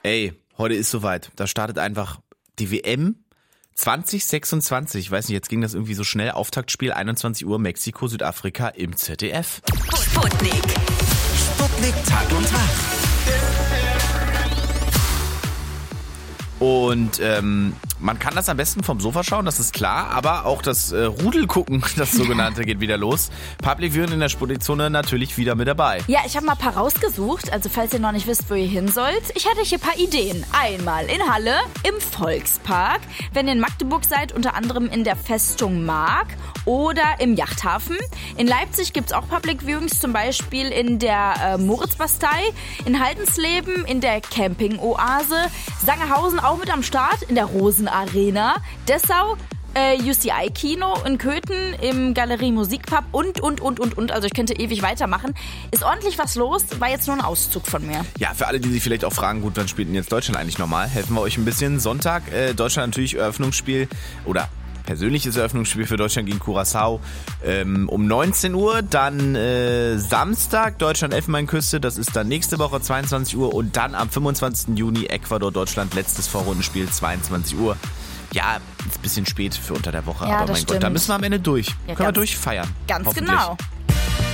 Ey, heute ist soweit. Da startet einfach die WM 2026. Ich weiß nicht, jetzt ging das irgendwie so schnell. Auftaktspiel 21 Uhr Mexiko, Südafrika im ZDF. Sputnik. Sputnik Tag und Tag. Und man kann das am besten vom Sofa schauen, das ist klar, aber auch das Rudel gucken, das sogenannte, geht wieder los. Public Viewing in der Sputnikzone natürlich wieder mit dabei. Ja, ich habe mal ein paar rausgesucht, also falls ihr noch nicht wisst, wo ihr hin sollt. Ich hatte hier ein paar Ideen. Einmal in Halle, im Volkspark, wenn ihr in Magdeburg seid, unter anderem in der Festung Mark oder im Yachthafen. In Leipzig gibt's auch Public Viewings, zum Beispiel in der Moritzbastei, in Haldensleben, in der Camping-Oase, Sangerhausen auch mit am Start, in der Rosenarena, Dessau, UCI-Kino in Köthen, im Galerie Musikpub und. Also ich könnte ewig weitermachen. Ist ordentlich was los, war jetzt nur ein Auszug von mir. Ja, für alle, die sich vielleicht auch fragen, gut, wann spielt denn jetzt Deutschland eigentlich nochmal, helfen wir euch ein bisschen. Sonntag, Deutschland natürlich Eröffnungsspiel oder persönliches Eröffnungsspiel für Deutschland gegen Curaçao um 19 Uhr. Dann Samstag Deutschland Elfenbeinküste, das ist dann nächste Woche 22 Uhr. Und dann am 25. Juni Ecuador-Deutschland, letztes Vorrundenspiel, 22 Uhr. Ja, ist ein bisschen spät für unter der Woche, Ja, aber das mein stimmt. Gott, da müssen wir am Ende durch. Ja, Können wir durchfeiern. Ganz hoffentlich. genau.